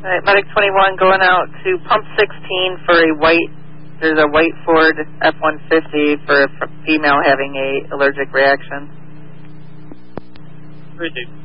All right, Medic 21 going out to pump 16 for there's a white Ford F-150 for a female having a allergic reaction. Pretty.